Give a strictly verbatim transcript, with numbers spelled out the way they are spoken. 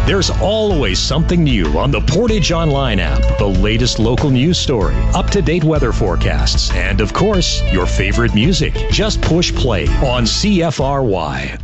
There's always something new on the Portage Online app. The latest local news story, up-to-date weather forecasts, and of course, your favorite music. Just push play on C F R Y.